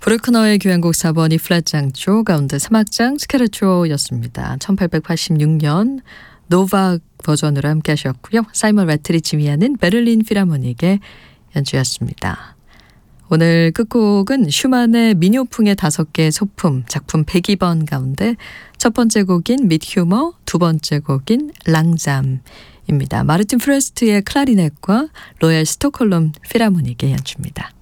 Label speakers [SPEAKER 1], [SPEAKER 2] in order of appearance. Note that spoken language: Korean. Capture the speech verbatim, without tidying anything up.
[SPEAKER 1] 브루크너의 교향곡 사 번이 플랫장조 가운데 삼 악장 스케르초였습니다. 천팔백팔십육 년 노박 버전으로 함께 하셨고요. 사이먼 레트리 지휘하는 베를린 필하모닉의 연주였습니다. 오늘 끝곡은 슈만의 민요풍의 다섯 개의 소품 작품 백이 번 가운데 첫 번째 곡인 밋 휴머, 두 번째 곡인 랑잠입니다. 마르틴 프레스트의 클라리넷과 로얄 스톡홀름 필하모닉의 연주입니다.